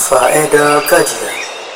Faedah kajian.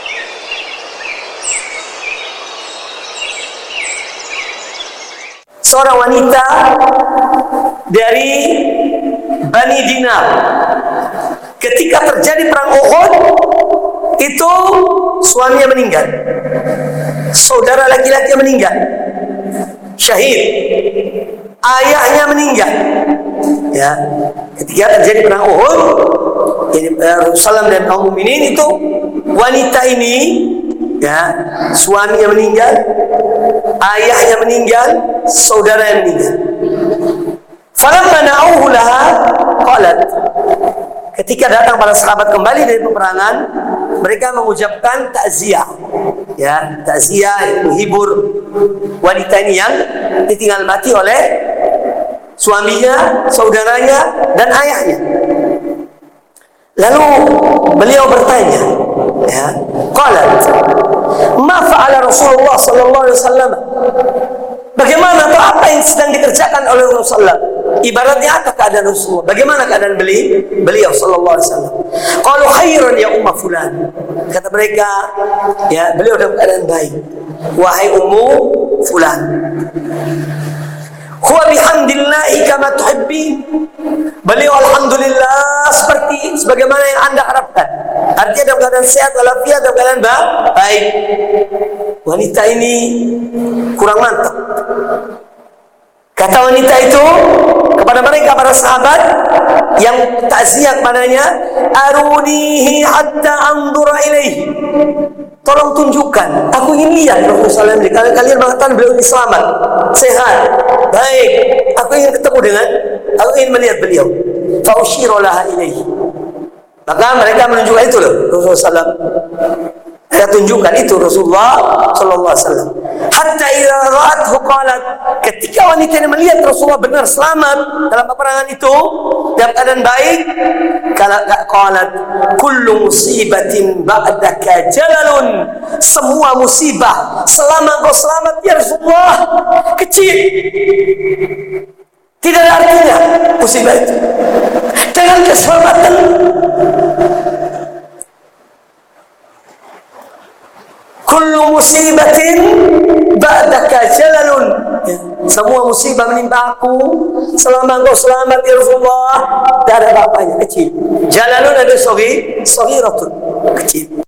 Seorang wanita dari Bani Dinar, ketika terjadi perang Uhud, itu suaminya meninggal, saudara laki-laki meninggal, syahid, ayahnya meninggal. Ya, ketika terjadi perang Uhud, Rasulullah dan kaum mukminin itu, wanita ini, ya, suaminya meninggal, ayahnya meninggal, saudara yang meninggal. Falamma na'uhu laha qalat, ketika datang para sahabat kembali dari peperangan, mereka mengucapkan takziah, ya, takziah, menghibur wanita ini yang ditinggal mati oleh suaminya, saudaranya, dan ayahnya. Lalu beliau bertanya, ya, qalat, ma fa'ala Rasulullah sallallahu alaihi wasallam? Bagaimana atau apa yang sedang dikerjakan oleh Rasulullah? Ibaratnya apa keadaan Rasulullah? Bagaimana keadaan beliau sallallahu alaihi wasallam? Qalu khairan ya umma fulan. Kata mereka, ya, beliau dalam keadaan baik. Wahai ummu fulan. Huwa bihamdillahi kama tuhibbi. Beliau alhamdulillah sebagaimana yang Anda harapkan. Artinya dalam keadaan sehat walafiat, dalam keadaan baik. Wanita ini kurang mantap. Kata wanita itu kepada mereka para sahabat yang takziah kepadanya, arunihi hatta andura ilaihi. Tolong tunjukkan, aku ingin lihat Rasulullah SAW. Kalau kalian mengatakan beliau ini selamat, sehat, baik, aku ingin ketemu dengan, aku ingin melihat beliau. Fa'ushiru laha ilaihi. Maka mereka menunjukkan itu loh Rasulullah SAW. Mereka tunjukkan itu Rasulullah SAW. Hatta idza ra'athu qalat, ketika wanita ini melihat Rasulullah benar selamat dalam peperangan itu, dalam keadaan baik, qalat kullu musibatin ba'daka jalalun. Semua musibah selama engkau selamat ya Rasulullah kecil, tidak ada artinya musibah itu dengan keselamatan. Kullu musibatin ba'daka jalalun. Semua musibah menimpa aku selama engkau selamat ya Rasulullah, tidak ada apa-apanya, kecil. Jalalun ada saghiratun, kecil.